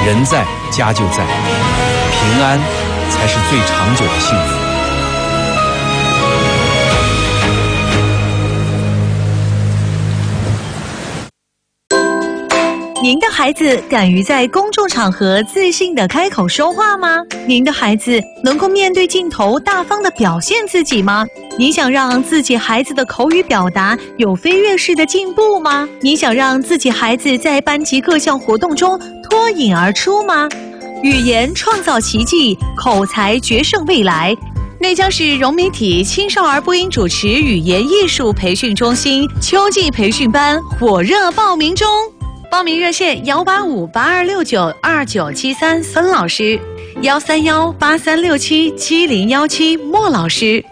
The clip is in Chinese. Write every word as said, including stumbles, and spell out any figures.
人在家就在，平安才是最长久的幸福。 您的孩子敢于在公众场合自信地开口说话吗？您的孩子能够面对镜头大方地表现自己吗？你想让自己孩子的口语表达有飞跃式的进步吗？你想让自己孩子在班级各项活动中脱颖而出吗？语言创造奇迹，口才决胜未来。内江市融媒体青少儿播音主持语言艺术培训中心秋季培训班火热报名中。报名热线幺八五八二六九二九七三孙老师，幺三幺八三六七七零幺七莫老师。